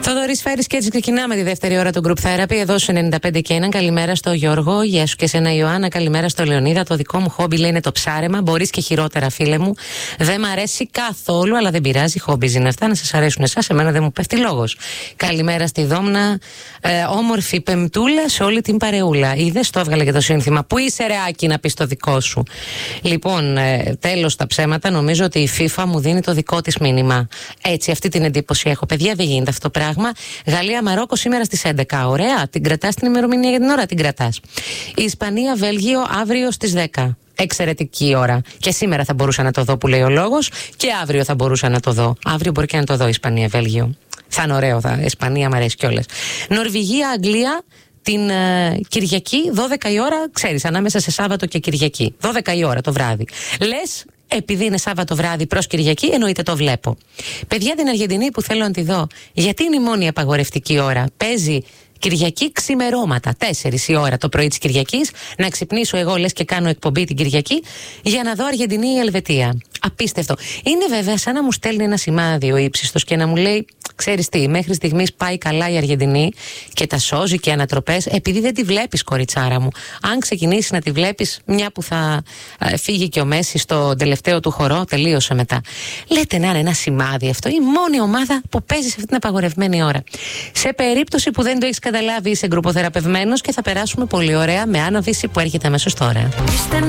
Θοδωρής Φέρης, και έτσι ξεκινάμε τη δεύτερη ώρα του Group Therapy εδώ στους 95 και 1. Καλημέρα στο Γιώργο, γεια σου και σένα Ιωάννα. Καλημέρα στο Λεωνίδα. Το δικό μου χόμπι λέει είναι το ψάρεμα. Μπορείς και χειρότερα, φίλε μου. Δεν μ' αρέσει καθόλου, αλλά δεν πειράζει. Χόμπιζ είναι αυτά. Να σας αρέσουν εσάς, εμένα δεν μου πέφτει λόγος. Καλημέρα στη Δόμνα. Όμορφη πεμπτούλα σε όλη την παρεούλα. Είδες, το έβγαλε και το σύνθημα. Πού είσαι, ρε Άκη, να πεις το δικό σου. Λοιπόν, τέλος τα ψέματα. Νομίζω ότι η FIFA μου δίνει το δικό της μήνυμα. Έτσι, αυτή την εντύπωση έχω. Παιδιά, δεν γίνεται αυτό το πράγμα. Γαλλία-Μαρόκο σήμερα στις 11. Ωραία. Την κρατάς την ημερομηνία για την ώρα, την κρατάς. Η Ισπανία-Βέλγιο αύριο στις 10. Εξαιρετική ώρα. Και σήμερα θα μπορούσα να το δω, που λέει ο λόγος, και αύριο θα μπορούσα να το δω. Αύριο μπορεί και να το δω Ισπανία-Βέλγιο. Θα είναι ωραίο, Ισπανία μου αρέσει κιόλας. Νορβηγία-Αγγλία την Κυριακή, 12 η ώρα, ξέρεις, ανάμεσα σε Σάββατο και Κυριακή. 12 η ώρα το βράδυ. Λες, επειδή είναι Σάββατο βράδυ προς Κυριακή, εννοείται το βλέπω. Παιδιά, την Αργεντινή που θέλω να τη δω, γιατί είναι η μόνη απαγορευτική ώρα. Παίζει Κυριακή ξημερώματα, 4 η ώρα το πρωί της Κυριακής, να ξυπνήσω εγώ λες και κάνω εκπομπή την Κυριακή για να δω Αργεντινή ή Ελβετία. Απίστευτο. Είναι βέβαια σαν να μου στέλνει ένα σημάδι ο ύψιστος και να μου λέει, ξέρεις τι, μέχρι στιγμής πάει καλά η Αργεντινή και τα σώζει και ανατροπές, επειδή δεν τη βλέπεις, κοριτσάρα μου. Αν ξεκινήσεις να τη βλέπεις, μια που θα φύγει και ο Μέση στο τελευταίο του χορό, τελείωσε μετά. Λέτε να είναι ένα σημάδι αυτό, η μόνη ομάδα που παίζει σε αυτή την απαγορευμένη ώρα. Σε περίπτωση που δεν το έχεις καταλάβει, είσαι γκρουποθεραπευμένος και θα περάσουμε πολύ ωραία με Άννα Βύση που έρχεται αμέσως τώρα.